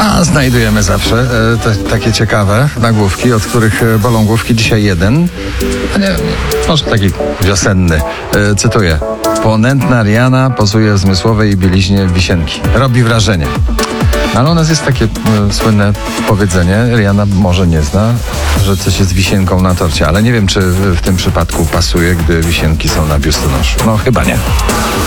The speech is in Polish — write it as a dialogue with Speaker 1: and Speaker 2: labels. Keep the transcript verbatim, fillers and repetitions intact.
Speaker 1: A znajdujemy zawsze e, te, takie ciekawe nagłówki, od których e, bolą główki. Dzisiaj jeden, a nie, może taki wiosenny. E, cytuję. Ponętna Rihanna pozuje w zmysłowej bieliźnie wisienki. Robi wrażenie. Ale u nas jest takie e, słynne powiedzenie, Rihanna może nie zna, że coś jest wisienką na torcie, ale nie wiem, czy w, w tym przypadku pasuje, gdy wisienki są na biustonoszu. No chyba nie.